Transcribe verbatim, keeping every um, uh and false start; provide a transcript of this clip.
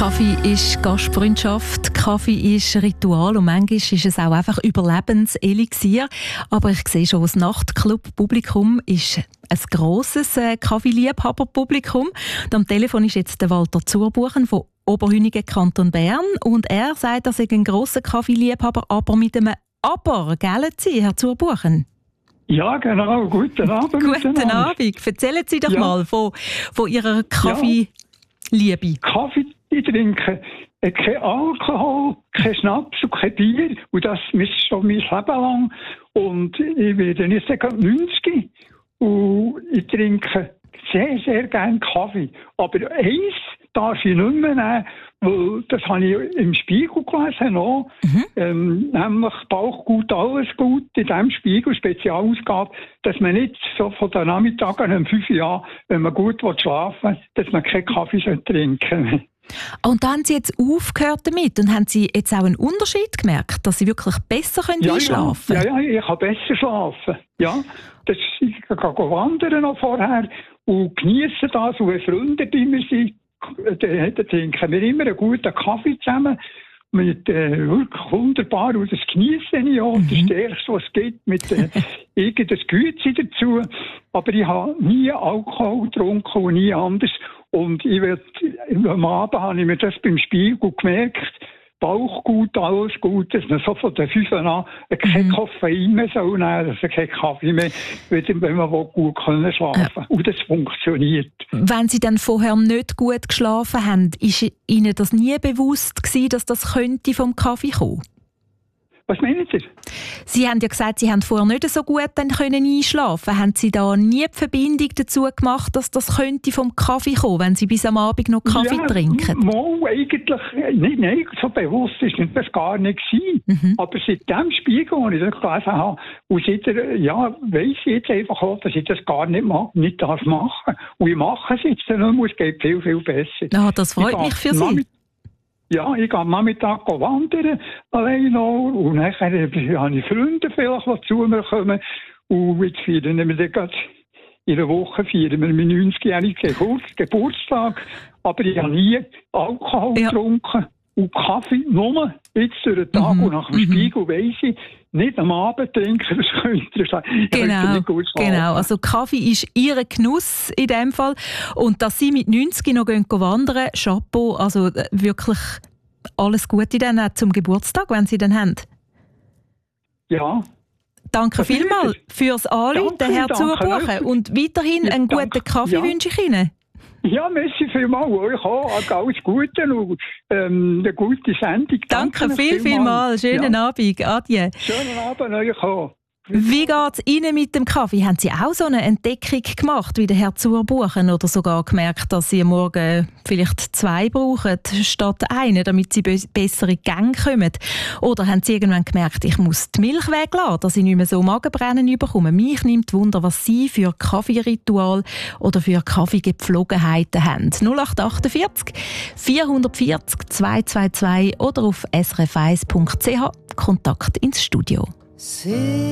Kaffee ist Gastfreundschaft, Kaffee ist Ritual und manchmal ist es auch einfach Überlebenselixier. Aber ich sehe schon, das Nachtclub-Publikum ist ein grosses äh, Kaffee-Liebhaber-Publikum. Und am Telefon ist jetzt der Walter Zurbuchen von Oberhünigen, Kanton Bern. Und er sagt, er sei ein grosser Kaffee-Liebhaber, aber mit einem Aber, gell Sie, Herr Zurbuchen? Ja, genau. Guten Abend. Guten Abend. Erzählen Sie doch ja. mal von, von Ihrer Kaffee-Liebe. Ja. Kaffee trinken, kein Alkohol, kein Schnaps und kein Bier. Und das ist schon mein Leben lang. Und ich werde jetzt neunzig und ich trinke sehr, sehr gerne Kaffee. Aber eins darf ich nicht mehr nehmen, weil das habe ich im Spiegel gelesen noch. Mhm. Ähm, nämlich Bauch gut, alles gut, in diesem Spiegel Spezialausgabe, dass man nicht so von den Nachmittagen um fünf Uhr, wenn man gut schlafen will, dass man keinen Kaffee trinken soll. Und dann haben Sie jetzt aufgehört damit und haben Sie jetzt auch einen Unterschied gemerkt, dass Sie wirklich besser können ja, einschlafen können? Ja, ja, ich kann besser schlafen. Ja, das, ich kann wandern noch vorher und genieße das, und wenn Freunde bei mir sind, dann trinken wir immer einen guten Kaffee zusammen. Mit äh, wirklich wunderbar, und das genieße ich auch. Mhm. Das Stärkste, was es gibt, mit äh, irgendein Güte dazu. Aber ich habe nie Alkohol getrunken und nie anders. Und ich werd, am Abend habe ich mir das beim Spiegel gemerkt, Bauch gut, alles gut, dass man so von den fünf an kein mhm. Koffein mehr soll nehmen, dass man keinen Kaffee mehr, wenn man gut können schlafen kann. Ja. Und das funktioniert. Wenn Sie dann vorher nicht gut geschlafen haben, ist Ihnen das nie bewusst gewesen, dass das könnte vom Kaffee kommen? Was meinen Sie? Sie haben ja gesagt, Sie haben vorher nicht so gut dann können einschlafen. Haben Sie da nie die Verbindung dazu gemacht, dass das könnte vom Kaffee kommen, wenn Sie bis am Abend noch Kaffee ja, trinken? Mal eigentlich nicht, nein, so bewusst ist das gar nicht gewesen. Mhm. Aber seit dem Spiegel, den ich das gelesen habe, und seitdem, ja, weiss ich jetzt einfach auch, dass ich das gar nicht, mag, nicht darf machen. Und ich mache es jetzt dann nur, es geht viel, viel besser. Ah, das freut mich für Sie. Ja, ich gehe am Nachmittag wandern, allein noch. Und dann habe ich Freunde vielleicht, die zu mir kommen. Und jetzt feiern wir dann gerade in einer Woche feiern wir meinen neunzigjährigen Geburtstag. Aber ich habe nie Alkohol ja. getrunken und Kaffee. Nur jetzt durch den Tag mhm. und nach dem mhm. Spiegel weiss ich, nicht am Abend trinken, das könnte sein. Genau, genau. Also Kaffee ist Ihr Genuss in dem Fall. Und dass Sie mit neunzig noch gehen wandern, Chapeau, also wirklich alles Gute dann auch zum Geburtstag, wenn Sie dann haben. Ja. Danke das vielmals fürs Anrufen, Herr Zurbuchen. Und weiterhin einen guten danke. Kaffee ja. wünsche ich Ihnen. Ja, merci vielmals. Euch auch. Alles Gute und ähm, eine gute Sendung. Danke, Danke viel, vielmals. Schönen ja. Abend. Adieu. Schönen Abend euch auch. Wie geht es Ihnen mit dem Kaffee? Haben Sie auch so eine Entdeckung gemacht, wie der Herr Zurbuchen, oder sogar gemerkt, dass Sie am Morgen vielleicht zwei brauchen statt einen, damit Sie be- bessere Gänge kommen? Oder haben Sie irgendwann gemerkt, ich muss die Milch weglassen, dass ich nicht mehr so Magenbrennen bekomme? Mich nimmt Wunder, was Sie für Kaffeeritual oder für Kaffeegepflogenheiten haben. null acht acht vier vier vier zwei zwei zwei oder auf s r f eins punkt c h Kontakt ins Studio.